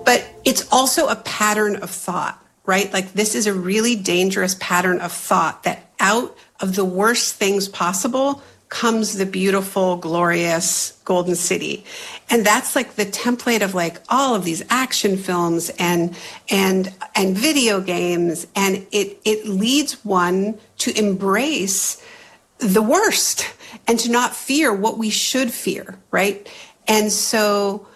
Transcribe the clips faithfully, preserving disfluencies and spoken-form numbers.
But it's also a pattern of thought, right? Like this is a really dangerous pattern of thought that out of the worst things possible comes the beautiful, glorious golden city. And that's like the template of like all of these action films and and and video games. And it it leads one to embrace the worst and to not fear what we should fear, right? And so,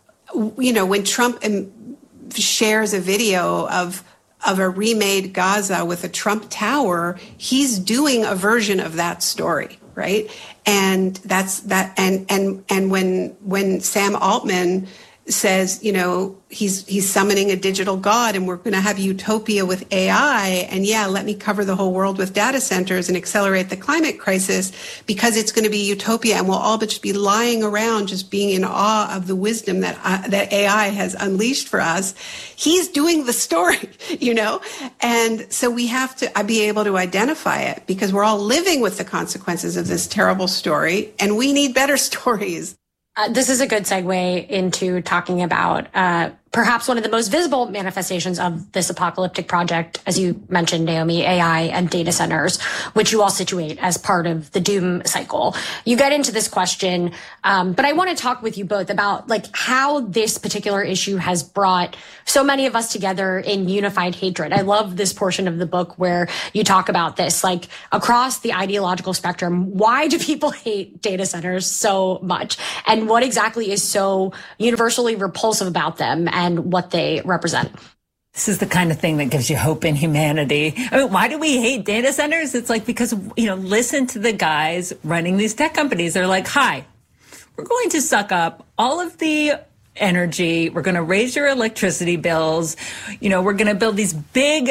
you know, when Trump shares a video of of a remade Gaza with a Trump Tower, he's doing a version of that story, right? And that's that. And and and when when Sam Altman says, you know, he's he's summoning a digital god and we're going to have utopia with A I, and yeah, let me cover the whole world with data centers and accelerate the climate crisis because it's going to be utopia and we'll all just be lying around just being in awe of the wisdom that uh, that A I has unleashed for us. He's doing the story, you know, and so we have to be able to identify it because we're all living with the consequences of this terrible story and we need better stories. Uh, this is a good segue into talking about uh, perhaps one of the most visible manifestations of this apocalyptic project, as you mentioned, Naomi, A I and data centers, which you all situate as part of the doom cycle. You get into this question, um, but I want to talk with you both about like how this particular issue has brought so many of us together in unified hatred. I love this portion of the book where you talk about this, like across the ideological spectrum. Why do people hate data centers so much? And what exactly is so universally repulsive about them and what they represent? This is the kind of thing that gives you hope in humanity. I mean, why do we hate data centers? It's like because, you know, listen to the guys running these tech companies. They're like, hi, we're going to suck up all of the energy. We're going to raise your electricity bills. You know, we're going to build these big,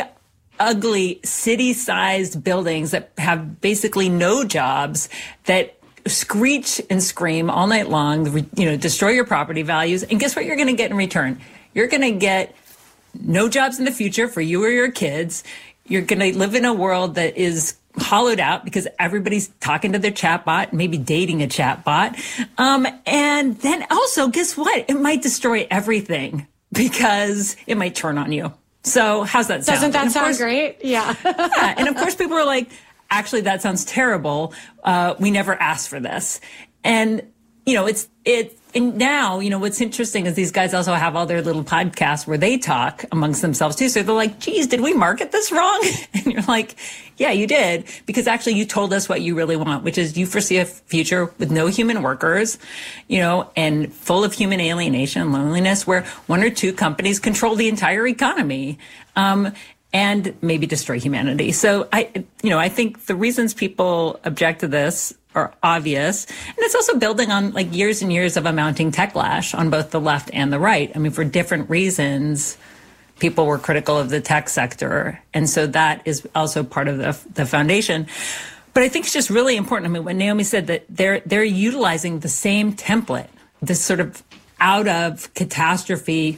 ugly city-sized buildings that have basically no jobs that screech and scream all night long, you know, destroy your property values. And guess what you're going to get in return? You're going to get no jobs in the future for you or your kids. You're going to live in a world that is hollowed out because everybody's talking to their chatbot, maybe dating a chatbot. Um, and then also, guess what? It might destroy everything because it might turn on you. So how's that sound? Doesn't that sound course, great? Yeah. yeah. And of course, people are like, actually, that sounds terrible. Uh, we never asked for this. And, you know, it's, it, and now, you know, what's interesting is these guys also have all their little podcasts where they talk amongst themselves too. So they're like, geez, did we market this wrong? And you're like, yeah, you did. Because actually you told us what you really want, which is you foresee a future with no human workers, you know, and full of human alienation and loneliness where one or two companies control the entire economy. Um, and maybe destroy humanity. So I, you know, I think the reasons people object to this are obvious. And it's also building on like years and years of a mounting techlash on both the left and the right. I mean, for different reasons, people were critical of the tech sector. And so that is also part of the, the foundation. But I think it's just really important. I mean, when Naomi said that they're, they're utilizing the same template, this sort of out of catastrophe,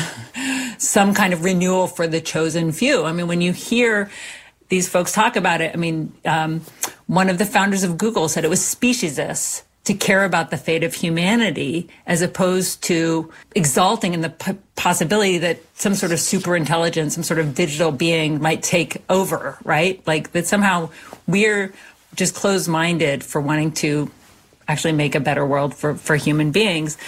some kind of renewal for the chosen few. I mean, when you hear these folks talk about it, I mean, um, one of the founders of Google said it was speciesist to care about the fate of humanity as opposed to exalting in the p- possibility that some sort of super intelligence, some sort of digital being might take over, right? Like that somehow we're just closed-minded for wanting to actually make a better world for, for human beings.